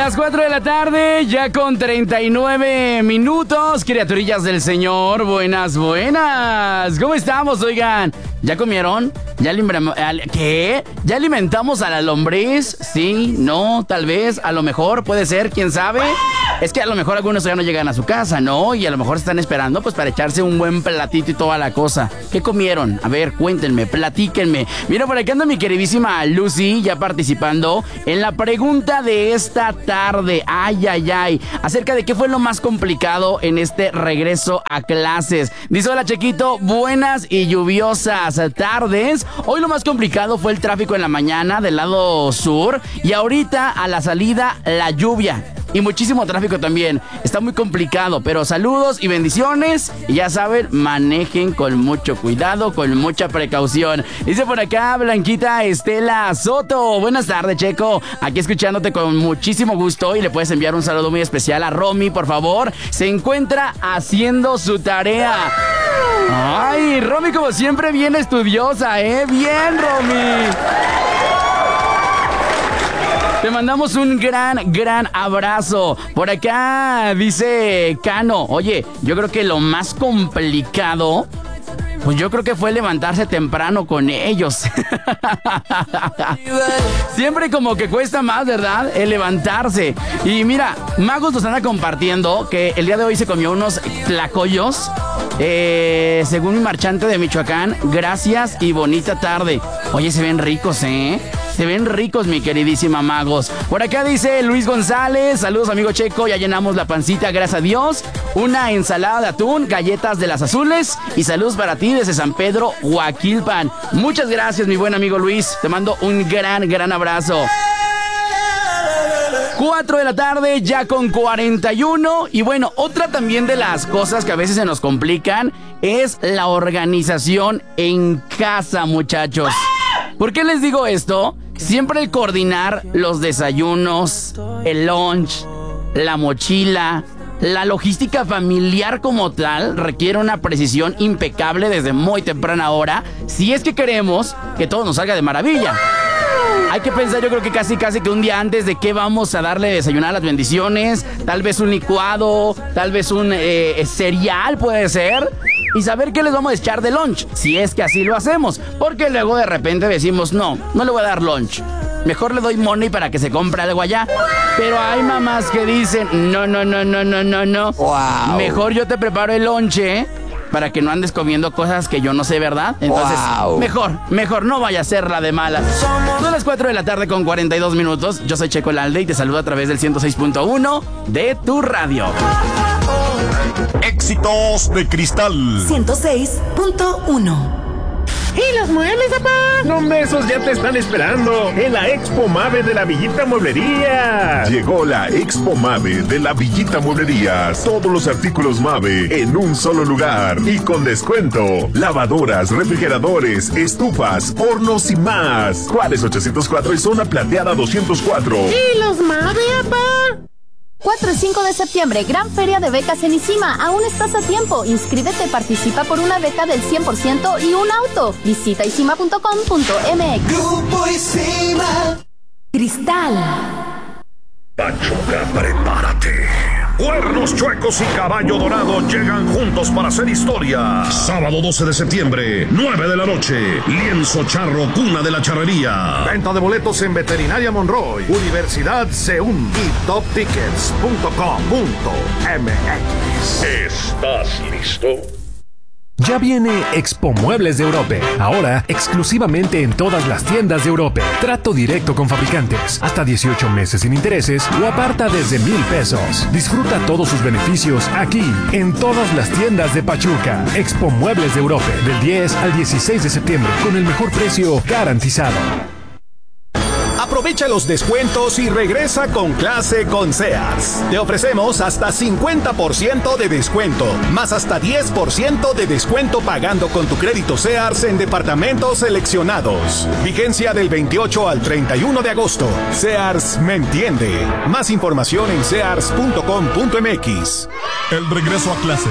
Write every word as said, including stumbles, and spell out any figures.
Las cuatro de la tarde, ya con treinta y nueve minutos. Criaturillas del Señor, buenas, buenas. ¿Cómo estamos, oigan? ¿Ya comieron? ¿Ya libramos? ¿Qué? ¿Ya alimentamos a la lombriz? Sí, no, tal vez, a lo mejor, puede ser, quién sabe. Es que a lo mejor algunos ya no llegan a su casa, ¿no? Y a lo mejor están esperando pues para echarse un buen platito y toda la cosa. ¿Qué comieron? A ver, cuéntenme, platíquenme. Mira, por aquí anda mi queridísima Lucy ya participando en la pregunta de esta tarde. Ay, ay, ay. Acerca de qué fue lo más complicado en este regreso a clases. Dice: hola, Chequito, buenas y lluviosas tardes. Hoy lo más complicado fue el tráfico en la mañana del lado sur y ahorita a la salida la lluvia. Y muchísimo tráfico también. Está muy complicado, pero saludos y bendiciones. Y ya saben, manejen con mucho cuidado, con mucha precaución. Dice por acá Blanquita Estela Soto: buenas tardes, Checo. Aquí escuchándote con muchísimo gusto. Y le puedes enviar un saludo muy especial a Romy, por favor. Se encuentra haciendo su tarea. Ay, Romy, como siempre, bien estudiosa, ¿eh? Bien, Romy. Te mandamos un gran, gran abrazo. Por acá dice Cano: oye, yo creo que lo más complicado, pues yo creo que fue levantarse temprano con ellos. Siempre como que cuesta más, ¿verdad? El levantarse. Y mira, Magos nos anda compartiendo que el día de hoy se comió unos tlacoyos. Eh, según mi marchante de Michoacán, gracias y bonita tarde. Oye, se ven ricos, ¿eh? Se ven ricos, mi queridísima Magos. Por acá dice Luis González: saludos, amigo Checo, ya llenamos la pancita, gracias a Dios. Una ensalada de atún, galletas de las azules y saludos para ti desde San Pedro, Huaquilpan. Muchas gracias, mi buen amigo Luis. Te mando un gran, gran abrazo. cuatro de la tarde, ya con cuarenta y uno. Y bueno, otra también de las cosas que a veces se nos complican es la organización en casa, muchachos. ¿Por qué les digo esto? Siempre el coordinar los desayunos, el lunch, la mochila, la logística familiar como tal requiere una precisión impecable desde muy temprana hora, si es que queremos que todo nos salga de maravilla. Hay que pensar, yo creo que casi casi que un día antes de qué vamos a darle de desayunar a las bendiciones. Tal vez un licuado, tal vez un eh, cereal puede ser. Y saber qué les vamos a echar de lunch, si es que así lo hacemos. Porque luego de repente decimos: no, no le voy a dar lunch, mejor le doy money para que se compre algo allá. Pero hay mamás que dicen: no, no, no, no, no, no, no. Wow. Mejor yo te preparo el lonche para que no andes comiendo cosas que yo no sé, ¿verdad? Entonces, wow. mejor, mejor no vaya a ser la de malas. Son las cuatro de la tarde con cuarenta y dos minutos. Yo soy Checo Lalde y te saludo a través del ciento seis punto uno de tu radio. Éxitos de Cristal ciento seis punto uno. ¿Y los muebles, papá? No, esos ya te están esperando en la Expo Mave de la Villita Mueblería. Llegó la Expo Mave de la Villita Mueblería. Todos los artículos Mave en un solo lugar y con descuento. Lavadoras, refrigeradores, estufas, hornos y más. Juárez ochocientos cuatro y Zona Plateada doscientos cuatro. ¿Y los Mave, papá? cuatro y cinco de septiembre, gran feria de becas en ICIMA. Aún estás a tiempo. Inscríbete, participa por una beca del cien por ciento y un auto. Visita icima punto com punto m x. Grupo ICIMA. Cristal. Pachuca, prepárate. Cuernos Chuecos y Caballo Dorado llegan juntos para hacer historia. Sábado doce de septiembre, nueve de la noche. Lienzo Charro, cuna de la charrería. Venta de boletos en Veterinaria Monroy, Universidad Seúl y top tickets punto com punto m x. ¿Estás listo? Ya viene Expo Muebles de Europe, ahora exclusivamente en todas las tiendas de Europe. Trato directo con fabricantes, hasta dieciocho meses sin intereses o aparta desde mil pesos. Disfruta todos sus beneficios aquí, en todas las tiendas de Pachuca. Expo Muebles de Europe, del diez al dieciséis de septiembre, con el mejor precio garantizado. Aprovecha los descuentos y regresa con clase con Sears. Te ofrecemos hasta cincuenta por ciento de descuento, más hasta diez por ciento de descuento pagando con tu crédito Sears en departamentos seleccionados. Vigencia del veintiocho al treinta y uno de agosto. Sears me entiende. Más información en sears punto com punto m x. El regreso a clases